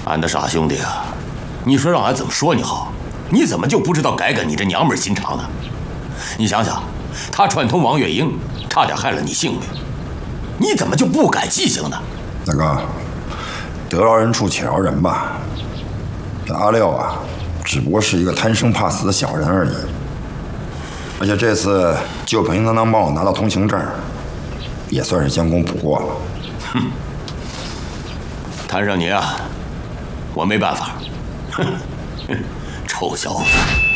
俺的傻兄弟啊，你说让俺怎么说你好？你怎么就不知道改改你这娘们心肠呢？你想想，他串通王月英，差点害了你性命，你怎么就不改记性呢？ 大哥，得饶人处且饶人吧。这阿廖啊，只不过是一个贪生怕死的小人而已。而且这次就凭他能帮我拿到通行证，也算是将功补过了。 哼，摊上你啊，我没办法。哼，臭小子！